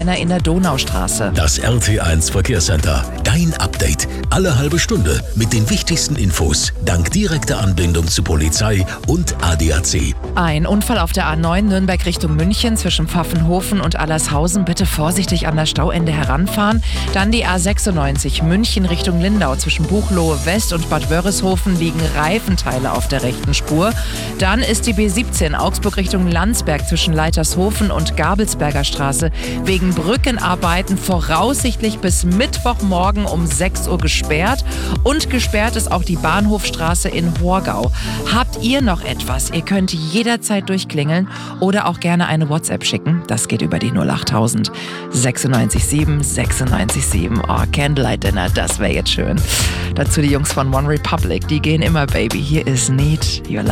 Candlelight-Dinner in der Donaustraße. Das RT1 Verkehrscenter. Dein Update. Alle halbe Stunde mit den wichtigsten Infos. Dank direkter Anbindung zu Polizei und ADAC. Ein Unfall auf der A9 Nürnberg Richtung München zwischen Pfaffenhofen und Allershausen. Bitte vorsichtig an das Stauende heranfahren. Dann die A96 München Richtung Lindau. Zwischen Buchloe West und Bad Wörishofen liegen Reifenteile auf der rechten Spur. Dann ist die B17 Augsburg Richtung Landsberg zwischen Leitershofen und Gabelsberger Straße wegen Brückenarbeiten voraussichtlich bis Mittwochmorgen um 6 Uhr gesperrt. Und gesperrt ist auch die Bahnhofstraße in Horgau. Habt ihr noch etwas? Ihr könnt jederzeit durchklingeln oder auch gerne eine WhatsApp schicken. Das geht über die 08000 967 967. Oh, Candlelight Dinner, das wäre jetzt schön. Dazu die Jungs von One Republic, die gehen immer, Baby. Hier ist Need Your